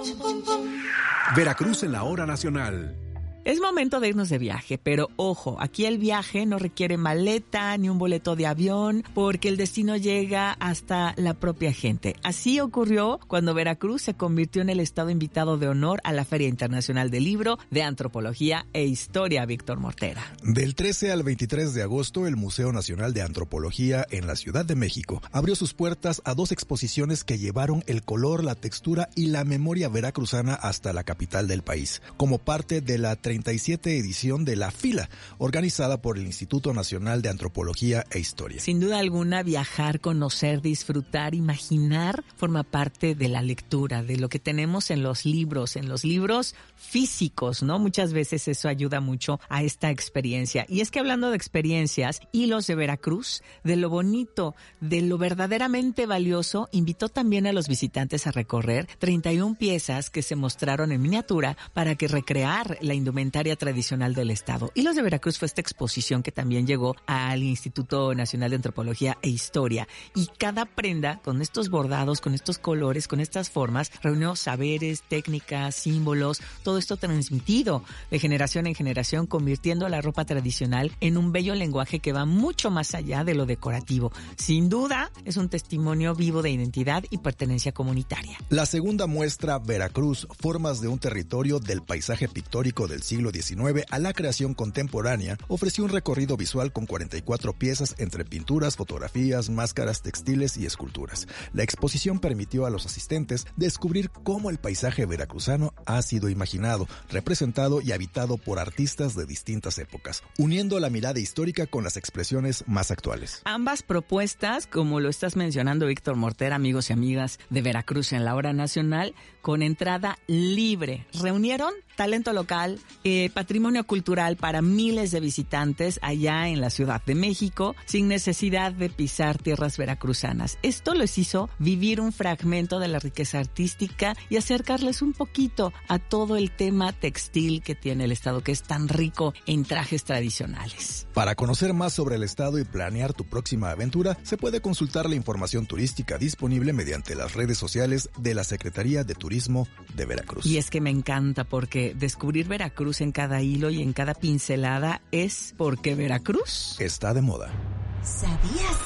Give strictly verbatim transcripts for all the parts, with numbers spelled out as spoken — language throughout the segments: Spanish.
Veracruz en la hora nacional. Es momento de irnos de viaje, pero ojo, aquí el viaje no requiere maleta ni un boleto de avión porque el destino llega hasta la propia gente. Así ocurrió cuando Veracruz se convirtió en el estado invitado de honor a la Feria Internacional del Libro de Antropología e Historia, Víctor Mortera. Del trece al veintitrés de agosto, el Museo Nacional de Antropología en la Ciudad de México abrió sus puertas a dos exposiciones que llevaron el color, la textura y la memoria veracruzana hasta la capital del país, como parte de la treinta y siete edición de La Fila, organizada por el Instituto Nacional de Antropología e Historia. Sin duda alguna, viajar, conocer, disfrutar, imaginar, forma parte de la lectura, de lo que tenemos en los libros, en los libros físicos, ¿no? Muchas veces eso ayuda mucho a esta experiencia. Y es que hablando de experiencias, Hilos de Veracruz, de lo bonito, de lo verdaderamente valioso, invitó también a los visitantes a recorrer treinta y una piezas que se mostraron en miniatura para que recrear la indumentaria tradicional del estado. Hilos de Veracruz fue esta exposición que también llegó al Instituto Nacional de Antropología e Historia, y cada prenda con estos bordados, con estos colores, con estas formas, reunió saberes, técnicas, símbolos, todo esto transmitido de generación en generación, convirtiendo la ropa tradicional en un bello lenguaje que va mucho más allá de lo decorativo. Sin duda, es un testimonio vivo de identidad y pertenencia comunitaria. La segunda muestra, Veracruz, formas de un territorio del paisaje pictórico del siglo diecinueve a la creación contemporánea, ofreció un recorrido visual con cuarenta y cuatro piezas entre pinturas, fotografías, máscaras, textiles y esculturas. La exposición permitió a los asistentes descubrir cómo el paisaje veracruzano ha sido imaginado, representado y habitado por artistas de distintas épocas, uniendo la mirada histórica con las expresiones más actuales. Ambas propuestas, como lo estás mencionando, Víctor Mortera, amigos y amigas de Veracruz en la hora nacional, con entrada libre, reunieron talento local, eh, patrimonio cultural para miles de visitantes allá en la Ciudad de México, sin necesidad de pisar tierras veracruzanas. Esto les hizo vivir un fragmento de la riqueza artística y acercarles un poquito a todo el tema textil que tiene el estado, que es tan rico en trajes tradicionales. Para conocer más sobre el estado y planear tu próxima aventura, se puede consultar la información turística disponible mediante las redes sociales de la Secretaría de Turismo de Veracruz. Y es que me encanta porque descubrir Veracruz en cada hilo y en cada pincelada es porque Veracruz está de moda. ¿Sabías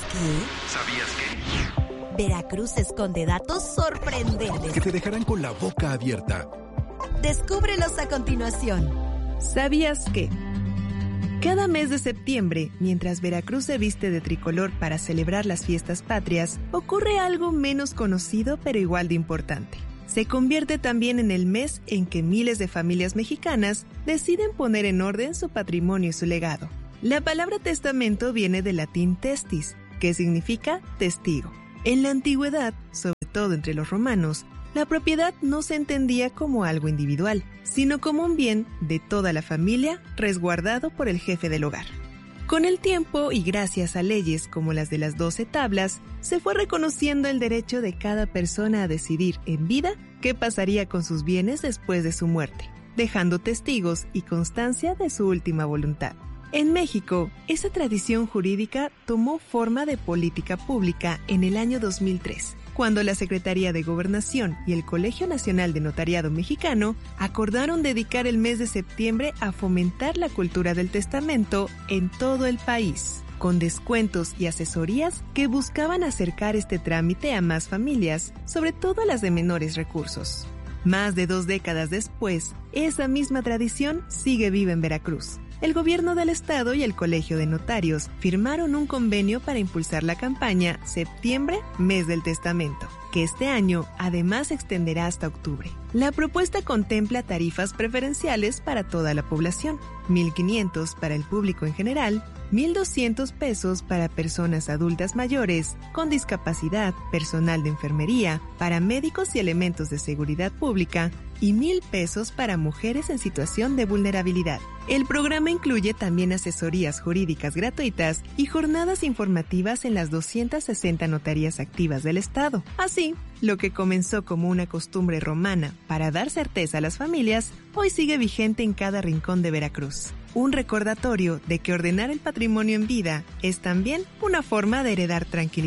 que? ¿Sabías que? Veracruz esconde datos sorprendentes Que te dejarán con la boca abierta. Descúbrelos a continuación. ¿Sabías que? Cada mes de septiembre, mientras Veracruz se viste de tricolor para celebrar las fiestas patrias, ocurre algo menos conocido pero igual de importante. Se convierte también en el mes en que miles de familias mexicanas deciden poner en orden su patrimonio y su legado. La palabra testamento viene del latín testis, que significa testigo. En la antigüedad, sobre todo entre los romanos, la propiedad no se entendía como algo individual, sino como un bien de toda la familia resguardado por el jefe del hogar. Con el tiempo y gracias a leyes como las de las doce tablas, se fue reconociendo el derecho de cada persona a decidir en vida qué pasaría con sus bienes después de su muerte, dejando testigos y constancia de su última voluntad. En México, esa tradición jurídica tomó forma de política pública en el año dos mil tres, cuando la Secretaría de Gobernación y el Colegio Nacional de Notariado Mexicano acordaron dedicar el mes de septiembre a fomentar la cultura del testamento en todo el país, con descuentos y asesorías que buscaban acercar este trámite a más familias, sobre todo a las de menores recursos. Más de dos décadas después, esa misma tradición sigue viva en Veracruz. El gobierno del estado y el Colegio de Notarios firmaron un convenio para impulsar la campaña Septiembre, Mes del Testamento, que este año además se extenderá hasta octubre. La propuesta contempla tarifas preferenciales para toda la población, mil quinientos para el público en general, mil doscientos pesos para personas adultas mayores, con discapacidad, personal de enfermería, paramédicos y elementos de seguridad pública, y mil pesos para mujeres en situación de vulnerabilidad. El programa incluye también asesorías jurídicas gratuitas y jornadas informativas en las doscientas sesenta notarías activas del estado. Así, lo que comenzó como una costumbre romana para dar certeza a las familias, hoy sigue vigente en cada rincón de Veracruz. Un recordatorio de que ordenar el patrimonio en vida es también una forma de heredar tranquilidad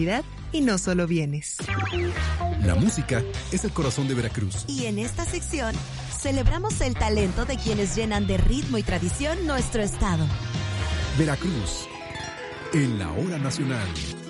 y no solo bienes. La música es el corazón de Veracruz. Y en esta sección celebramos el talento de quienes llenan de ritmo y tradición nuestro estado. Veracruz, en la hora nacional.